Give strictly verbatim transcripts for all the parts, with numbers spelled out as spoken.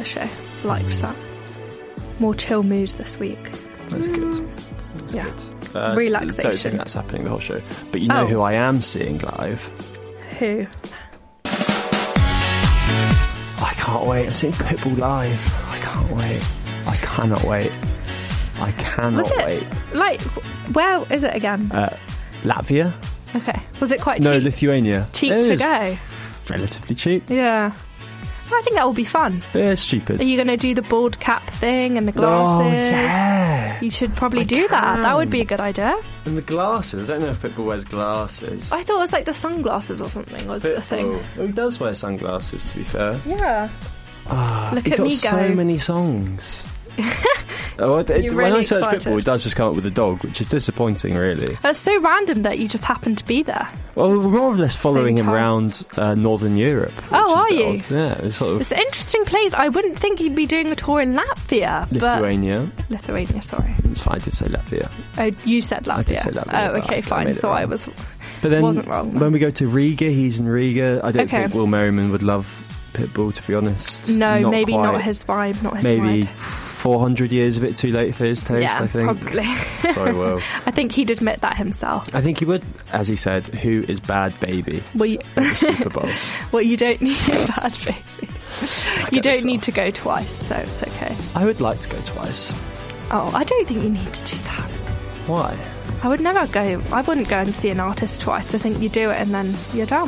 show. Liked that. More chill mood this week. That's good. That's Yeah. good. Uh, Relaxation. Don't think that's happening the whole show. But you know Oh. who I am seeing live? Who? I can't wait. I'm seeing Pitbull live. I can't wait. I cannot wait. I cannot Was it wait. like? Where is it again? Uh, Latvia? Okay. Was it quite No, cheap? Lithuania. cheap It to is go. relatively cheap. Yeah. I think that will be fun. But it's stupid. Are you going to do the bald cap thing and the glasses? Oh, yeah. You should probably I do that. That would can. be a good idea. And the glasses. I don't know if Pitbull wears glasses. I thought it was like the sunglasses or something was the thing. Pitbull. Oh, he does wear sunglasses, to be fair. Yeah. Ah, Look he's at got me so go. many songs. Oh, it, You're when really I search excited. Pitbull, it does just come up with a dog, which is disappointing, really. That's so random that you just happened to be there. Well, we're more or less following Same him time. around uh, Northern Europe. which Oh, is a are bit you? odd. Yeah, it's sort of It's an interesting place. I wouldn't think he'd be doing a tour in Latvia. Lithuania. But Lithuania, sorry. It's fine, I did say Latvia. Oh, you said Latvia. did say Latvia, Oh, but okay, I- I fine. made it So I wrong. was... But then Wasn't wrong, then. when we go to Riga, he's in Riga. I don't Okay. think Will Merriman would love Pitbull, to be honest. No, Not maybe quite. not his vibe, not his Maybe vibe. four hundred years a bit too late for his taste, Yeah, I think. probably. Sorry, Will. I think he'd admit that himself. I think he would, as he said, who is Bad Baby Well, you, at the Super Bowl. well, you don't need a bad baby. You get don't this need off. to go twice, so it's okay. I would like to go twice. Oh, I don't think you need to do that. Why? I would never go. I wouldn't go and see an artist twice. I think you do it and then you're done.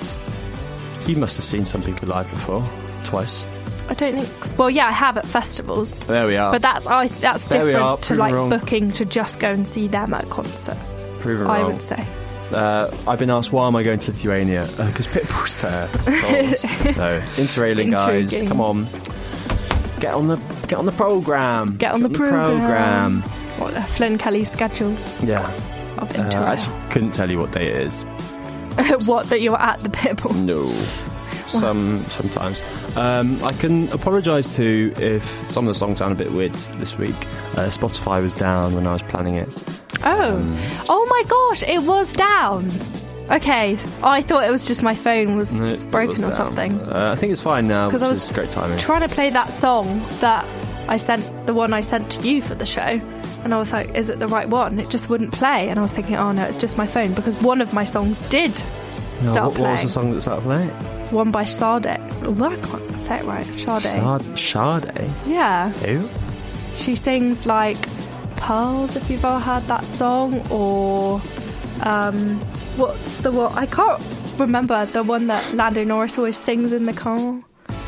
You must have seen some people live before. Twice. I don't think. Well, yeah, I have at festivals, There we are. but that's I. That's There we are, different to proven like wrong. booking to just go and see them at a concert. Proven I wrong. would say. Uh, I've been asked, why am I going to Lithuania? Because Pitbull's there. Balls. No, interrailing guys. Intriguing. Come on, get on the get on the program. Get on the program. What uh, Flynn Kelly's schedule Yeah, of uh, I Interrail. actually couldn't tell you what day it is. What that you're at the Pitbull? No, some sometimes. Um, I can apologise to if some of the songs sound a bit weird this week. Uh, Spotify was down when I was planning it. Oh, Um, oh my gosh! It was down. Okay, I thought it was just my phone was It broken was or down. something. Uh, I think it's fine now, which Because I was is great timing. Trying to play that song that I sent, the one I sent to you for the show, and I was like, is it the right one? It just wouldn't play, and I was thinking, oh no, it's just my phone, because one of my songs did No, start what, playing. what was the song that started playing? One by Sade. Oh, I can't say it right. Sade. Sade. Sade? Yeah. Who? She sings like Pearls, if you've ever heard that song, or um, what's the one? I can't remember the one that Lando Norris always sings in the car.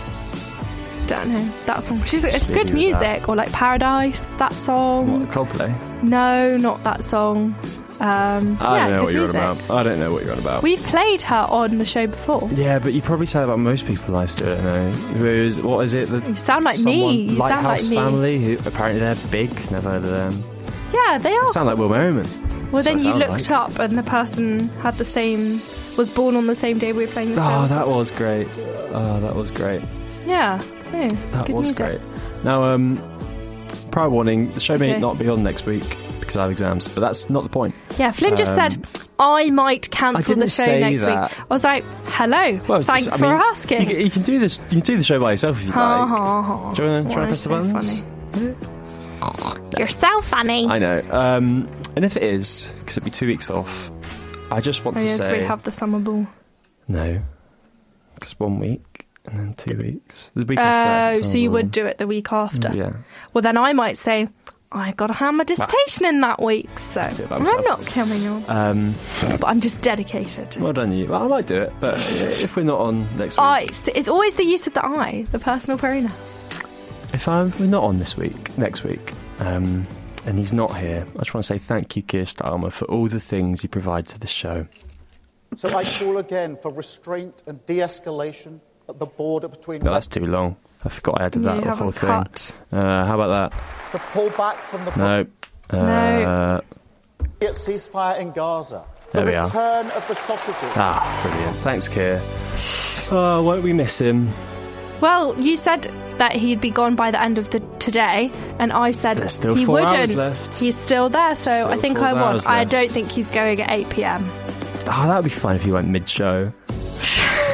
Don't know that song. She's it's Just good leave you with music, or like Paradise, that song. What, Coldplay? No, not that song. Um, I yeah, don't know good what you're on music. about. I don't know what you're on about. We've played her on the show before. Yeah, but you probably say that about most people I still don't know. Whereas, what is it? The, You sound like someone, me. You sound Lighthouse like me. Family, who apparently they're big. Never heard of them. Yeah, they are. They sound like Will Merriman. Well, That's then what you I sound looked like. up, and the person had the same, was born on the same day we were playing the show. Oh, that was great. Oh, that was great. Yeah, yeah, That good was music. great. Now, um, prior warning, the show may Okay. not be on next week because I have exams, but that's not the point. Yeah, Flynn just Um, said I might I cancel didn't the show say next that. week. I was like, hello, Well, it's thanks just- I for mean, asking. You can, you can do this. You can do the show by yourself if you Ha, like. ha, ha. Do you want to Why press the so buttons? funny? You're so funny. I know. Um, and if it is, because it'll be two weeks off, I just want Oh, to yes, say we have the summer ball. no, because one week and then two weeks. The week after that Oh, is so you summer would do it the week after. ball. Yeah. Well, then I might say, I've got to have my dissertation in that week, so do it by I'm myself. not coming on. Um, But I'm just dedicated. well done, you. Well, I might do it, but if we're not on next week, I, it's, it's always the use of the I, the personal pronoun. if I'm, we're not on this week, next week, um, and he's not here, I just want to say thank you, Keir Starmer, for all the things you provide to the show. So I call again for restraint and de-escalation at the border between... No, that's too long. I forgot I added that You the whole haven't thing. cut. Uh, how about to pull back from the that? No. Uh, No. immediate ceasefire in Gaza. There the we are. return of the sausages. Ah, brilliant. Thanks, Keir. Oh, won't we miss him? Well, you said that he'd be gone by the end of the today, and I said There's still he four wouldn't. hours left. He's still there, so Still I think four I won. hours I left. don't think he's going at eight p.m. Oh, that would be fun if he went mid-show.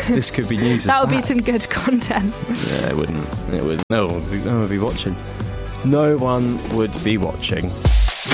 this could be news. That would be back. some good content. Yeah, it wouldn't. It would. No one would be, no one would be watching. No one would be watching.